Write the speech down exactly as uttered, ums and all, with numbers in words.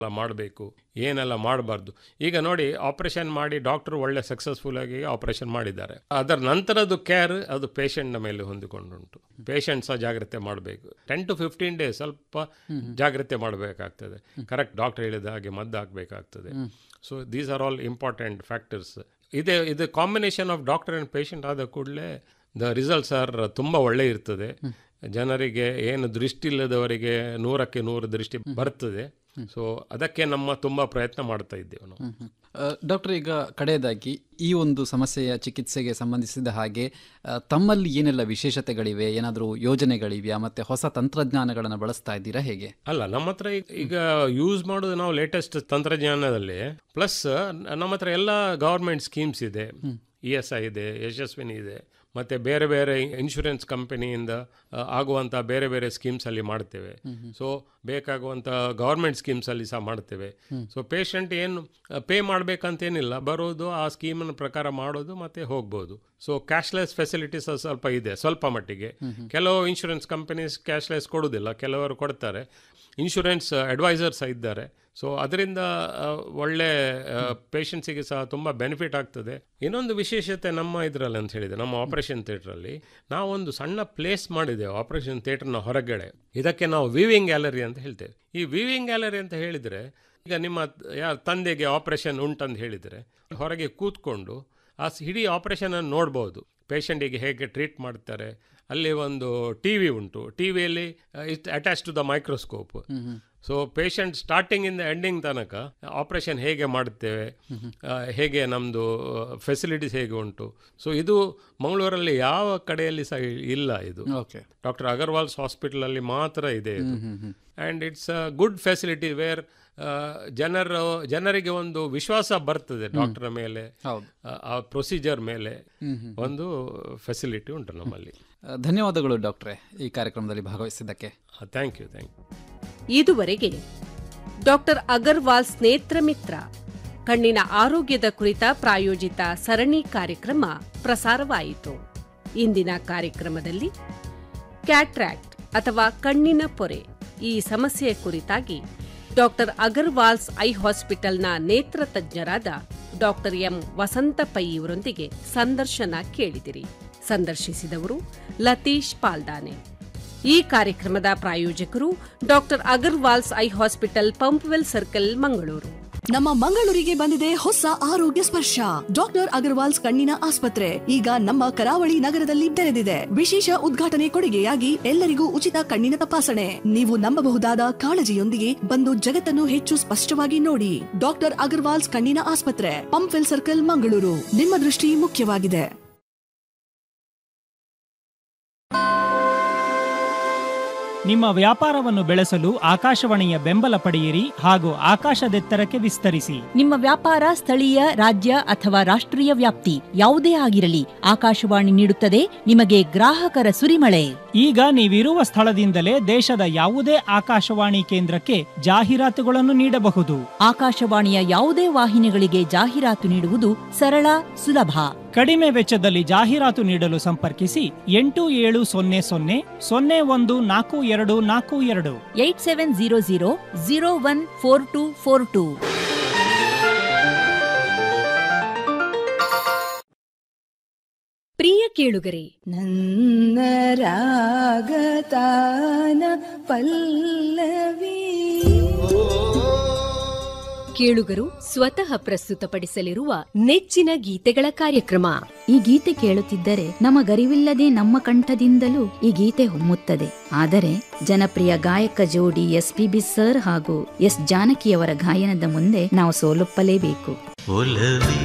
ಮಾಡಬೇಕು, ಏನೆಲ್ಲ ಮಾಡಬಾರ್ದು. ಈಗ ನೋಡಿ, ಆಪರೇಷನ್ ಮಾಡಿ ಡಾಕ್ಟರ್ ಒಳ್ಳೆ ಸಕ್ಸಸ್ಫುಲ್ ಆಗಿ ಆಪರೇಷನ್ ಮಾಡಿದ್ದಾರೆ. ಅದರ ನಂತರದ್ದು ಕೇರ್ ಅದು ಪೇಷಂಟ್ನ ಮೇಲೆ ಹೊಂದಿಕೊಂಡುಂಟು. ಪೇಷಂಟ್ ಸಹ ಜಾಗ್ರತೆ ಮಾಡಬೇಕು. ಟೆನ್ ಟು ಫಿಫ್ಟೀನ್ ಡೇಸ್ ಸ್ವಲ್ಪ ಜಾಗ್ರತೆ ಮಾಡಬೇಕಾಗ್ತದೆ. ಕರೆಕ್ಟ್ ಡಾಕ್ಟರ್ ಹೇಳಿದ ಹಾಗೆ ಮದ್ದು ಹಾಕಬೇಕಾಗ್ತದೆ. So these are all important factors. ಇದೇ ಇದು combination of doctor and patient ಆದ ಕೂಡಲೇ ದ ರಿಸಲ್ಟ್ಸ್ ಆರ್ ತುಂಬ ಒಳ್ಳೆ ಇರ್ತದೆ. ಜನರಿಗೆ ಏನು ದೃಷ್ಟಿ ಇಲ್ಲದವರಿಗೆ ನೂರಕ್ಕೆ ನೂರು ದೃಷ್ಟಿ ಬರ್ತದೆ. ಸೊ ಅದಕ್ಕೆ ನಮ್ಮ ತುಂಬ ಪ್ರಯತ್ನ ಮಾಡ್ತಾ ಇದ್ದೇವೆ ನಾವು. ಡಾಕ್ಟರ್, ಈಗ ಕಡೆಯದಾಗಿ ಈ ಒಂದು ಸಮಸ್ಯೆಯ ಚಿಕಿತ್ಸೆಗೆ ಸಂಬಂಧಿಸಿದ ಹಾಗೆ ತಮ್ಮಲ್ಲಿ ಏನೆಲ್ಲ ವಿಶೇಷತೆಗಳಿವೆ, ಏನಾದರೂ ಯೋಜನೆಗಳಿವೆಯಾ, ಮತ್ತೆ ಹೊಸ ತಂತ್ರಜ್ಞಾನಗಳನ್ನು ಬಳಸ್ತಾ ಇದ್ದೀರಾ, ಹೇಗೆ? ಅಲ್ಲ, ನಮ್ಮ ಹತ್ರ ಈಗ ಯೂಸ್ ಮಾಡೋದು ನಾವು ಲೇಟೆಸ್ಟ್ ತಂತ್ರಜ್ಞಾನದಲ್ಲಿ, ಪ್ಲಸ್ ನಮ್ಮ ಹತ್ರ ಎಲ್ಲ ಗವರ್ಮೆಂಟ್ ಸ್ಕೀಮ್ಸ್ ಇದೆ. ಇ ಎಸ್ ಐ ಇದೆ, ಯಶಸ್ವಿನಿ ಇದೆ, ಮತ್ತು ಬೇರೆ ಬೇರೆ ಇನ್ಶೂರೆನ್ಸ್ ಕಂಪನಿಯಿಂದ ಆಗುವಂಥ ಬೇರೆ ಬೇರೆ ಸ್ಕೀಮ್ಸಲ್ಲಿ ಮಾಡ್ತೇವೆ. ಸೊ ಬೇಕಾಗುವಂಥ ಗೌರ್ಮೆಂಟ್ ಸ್ಕೀಮ್ಸಲ್ಲಿ ಸಹ ಮಾಡ್ತೇವೆ. ಸೊ ಪೇಷಂಟ್ ಏನು ಪೇ ಮಾಡಬೇಕಂತೇನಿಲ್ಲ, ಬರೋದು ಆ ಸ್ಕೀಮಿನ ಪ್ರಕಾರ ಮಾಡೋದು ಮತ್ತು ಹೋಗ್ಬೋದು. ಸೊ ಕ್ಯಾಶ್ಲೆಸ್ ಫೆಸಿಲಿಟೀಸ್ ಸ್ವಲ್ಪ ಇದೆ, ಸ್ವಲ್ಪ ಮಟ್ಟಿಗೆ. ಕೆಲವು ಇನ್ಶೂರೆನ್ಸ್ ಕಂಪನೀಸ್ ಕ್ಯಾಶ್ಲೆಸ್ ಕೊಡೋದಿಲ್ಲ, ಕೆಲವರು ಕೊಡ್ತಾರೆ. ಇನ್ಶೂರೆನ್ಸ್ ಅಡ್ವೈಸರ್ಸ್ ಇದ್ದಾರೆ. ಸೊ ಅದರಿಂದ ಒಳ್ಳೆ ಪೇಷಂಟ್ಸಿಗೆ ಸಹ ತುಂಬ ಬೆನಿಫಿಟ್ ಆಗ್ತದೆ. ಇನ್ನೊಂದು ವಿಶೇಷತೆ ನಮ್ಮ ಇದರಲ್ಲಿ ಅಂತ ಹೇಳಿದರೆ, ನಮ್ಮ ಆಪರೇಷನ್ ಥಿಯೇಟ್ರಲ್ಲಿ ನಾವೊಂದು ಸಣ್ಣ ಪ್ಲೇಸ್ ಮಾಡಿದ್ದೇವೆ ಆಪರೇಷನ್ ಥಿಯೇಟರ್ನ ಹೊರಗಡೆ. ಇದಕ್ಕೆ ನಾವು ವಿವಿಂಗ್ ಗ್ಯಾಲರಿ ಅಂತ ಹೇಳ್ತೇವೆ. ಈ ವಿವಿಂಗ್ ಗ್ಯಾಲರಿ ಅಂತ ಹೇಳಿದರೆ, ಈಗ ನಿಮ್ಮ ಯಾರ ತಂದೆಗೆ ಆಪರೇಷನ್ ಉಂಟಂತ ಹೇಳಿದರೆ ಹೊರಗೆ ಕೂತ್ಕೊಂಡು ಆ ಇಡೀ ಆಪರೇಷನನ್ನು ನೋಡ್ಬೋದು. ಪೇಷಂಟಿಗೆ ಹೇಗೆ ಟ್ರೀಟ್ ಮಾಡ್ತಾರೆ. ಅಲ್ಲಿ ಒಂದು ಟಿ ವಿ ಉಂಟು. ಟಿ ವಿಯಲ್ಲಿ it attach to the microscope. So patient ಸ್ಟಾರ್ಟಿಂಗಿಂದ ending ತನಕ ಆಪರೇಷನ್ ಹೇಗೆ ಮಾಡುತ್ತೇವೆ, ಹೇಗೆ ನಮ್ಮದು ಫೆಸಿಲಿಟೀಸ್ ಹೇಗೆ ಉಂಟು. ಸೊ ಇದು ಮಂಗಳೂರಲ್ಲಿ ಯಾವ ಕಡೆಯಲ್ಲಿ ಸಹ ಇಲ್ಲ. ಇದು ಡಾಕ್ಟರ್ ಅಗರ್ವಾಲ್ಸ್ ಹಾಸ್ಪಿಟಲಲ್ಲಿ ಮಾತ್ರ ಇದೆ ಇದು. And it's a good facility wear ಜನರು ಜನರಿಗೆ ಒಂದು ವಿಶ್ವಾಸ ಬರ್ತದೆ ಡಾಕ್ಟರ್ ಮೇಲೆ, ಆ ಪ್ರೊಸೀಜರ್ ಮೇಲೆ ಒಂದು ಫೆಸಿಲಿಟಿ ಉಂಟು ನಮ್ಮಲ್ಲಿ. ಧನ್ಯವಾದಗಳು ಡಾಕ್ಟ್ರೇ, ಈ ಕಾರ್ಯಕ್ರಮದಲ್ಲಿ ಭಾಗವಹಿಸಿದ್ದಕ್ಕೆ. Thank you thank you. ಇದುವರೆಗೆ ಡಾಕ್ಟರ್ ಅಗರ್ವಾಲ್ಸ್ ನೇತ್ರ ಮಿತ್ರ ಕಣ್ಣಿನ ಆರೋಗ್ಯದ ಕುರಿತ ಪ್ರಾಯೋಜಿತ ಸರಣಿ ಕಾರ್ಯಕ್ರಮ ಪ್ರಸಾರವಾಯಿತು. ಇಂದಿನ ಕಾರ್ಯಕ್ರಮದಲ್ಲಿ ಕ್ಯಾಟ್ರಾಕ್ಟ್ ಅಥವಾ ಕಣ್ಣಿನ ಪೊರೆ ಈ ಸಮಸ್ಯೆಯ ಕುರಿತಾಗಿ ಡಾಕ್ಟರ್ ಅಗರ್ವಾಲ್ಸ್ ಐ ಹಾಸ್ಪಿಟಲ್ನ ನೇತ್ರ ತಜ್ಞರಾದ ಡಾಕ್ಟರ್ ಎಂ ವಸಂತ ಪೈ ಇವರೊಂದಿಗೆ ಸಂದರ್ಶನ ಕೇಳಿದಿರಿ. ಸಂದರ್ಶಿಸಿದವರು ಲತೀಶ್ ಪಾಲ್ದಾನೆ. ಈ ಕಾರ್ಯಕ್ರಮದ ಪ್ರಾಯೋಜಕರು doctor Agarwal's I hospital, Pumpwell circle, Mangaluru. ನಮ್ಮ ಮಂಗಳೂರಿಗೆ ಬಂದಿದೆ ಹೊಸ ಆರೋಗ್ಯ ಸ್ಪರ್ಶ. ಡಾಕ್ಟರ್ ಅಗರ್ವಾಲ್ಸ್ ಕಣ್ಣಿನ ಆಸ್ಪತ್ರೆ ಈಗ ನಮ್ಮ ಕರಾವಳಿ ನಗರದಲ್ಲಿ ತೆರೆದಿದೆ. ವಿಶೇಷ ಉದ್ಘಾಟನೆ ಕೊಡುಗೆಯಾಗಿ ಎಲ್ಲರಿಗೂ ಉಚಿತ ಕಣ್ಣಿನ ತಪಾಸಣೆ. ನೀವು ನಂಬಬಹುದಾದ ಕಾಳಜಿಯೊಂದಿಗೆ ಬಂದು ಜಗತ್ತನ್ನು ಹೆಚ್ಚು ಸ್ಪಷ್ಟವಾಗಿ ನೋಡಿ. ಡಾಕ್ಟರ್ ಅಗರ್ವಾಲ್ಸ್ ಕಣ್ಣಿನ ಆಸ್ಪತ್ರೆ, ಪಂಪ್ವೆಲ್ ಸರ್ಕಲ್, ಮಂಗಳೂರು. ನಿಮ್ಮ ದೃಷ್ಟಿ ಮುಖ್ಯವಾಗಿದೆ. ನಿಮ್ಮ ವ್ಯಾಪಾರವನ್ನು ಬೆಳೆಸಲು ಆಕಾಶವಾಣಿಯ ಬೆಂಬಲ ಪಡೆಯಿರಿ ಹಾಗೂ ಆಕಾಶದೆತ್ತರಕ್ಕೆ ವಿಸ್ತರಿಸಿ. ನಿಮ್ಮ ವ್ಯಾಪಾರ ಸ್ಥಳೀಯ, ರಾಜ್ಯ ಅಥವಾ ರಾಷ್ಟ್ರೀಯ ವ್ಯಾಪ್ತಿ ಯಾವುದೇ ಆಗಿರಲಿ, ಆಕಾಶವಾಣಿ ನೀಡುತ್ತದೆ ನಿಮಗೆ ಗ್ರಾಹಕರ ಸುರಿಮಳೆ. ಈಗ ನೀವಿರುವ ಸ್ಥಳದಿಂದಲೇ ದೇಶದ ಯಾವುದೇ ಆಕಾಶವಾಣಿ ಕೇಂದ್ರಕ್ಕೆ ಜಾಹೀರಾತುಗಳನ್ನು ನೀಡಬಹುದು. ಆಕಾಶವಾಣಿಯ ಯಾವುದೇ ವಾಹಿನಿಗಳಿಗೆ ಜಾಹೀರಾತು ನೀಡುವುದು ಸರಳ, ಸುಲಭ. ಕಡಿಮೆ ವೆಚ್ಚದಲ್ಲಿ ಜಾಹೀರಾತು ನೀಡಲು ಸಂಪರ್ಕಿಸಿ ಎಂಟು ಏಳು ಸೊನ್ನೆ ಸೊನ್ನೆ ಸೊನ್ನೆ ಒಂದು ನಾಲ್ಕು ಎರಡು ನಾಲ್ಕು ಎರಡು eight seven zero zero zero one four two four two. ಪ್ರಿಯ ಕೇಳುಗರೆ, ನನ್ನ ರಾಗತಾನ ಪಲ್ಲವಿ ಕೇಳುಗರು ಸ್ವತಃ ಪ್ರಸ್ತುತಪಡಿಸಲಿರುವ ನೆಚ್ಚಿನ ಗೀತೆಗಳ ಕಾರ್ಯಕ್ರಮ. ಈ ಗೀತೆ ಕೇಳುತ್ತಿದ್ದರೆ ನಮಗರಿವಿಲ್ಲದೆ ನಮ್ಮ ಕಂಠದಿಂದಲೂ ಈ ಗೀತೆ ಹೊಮ್ಮುತ್ತದೆ. ಆದರೆ ಜನಪ್ರಿಯ ಗಾಯಕ ಜೋಡಿ ಎಸ್ ಪಿ ಬಿ ಸರ್ ಹಾಗೂ ಎಸ್ ಜಾನಕಿಯವರ ಗಾಯನದ ಮುಂದೆ ನಾವು ಸೋಲೊಪ್ಪಲೇಬೇಕು.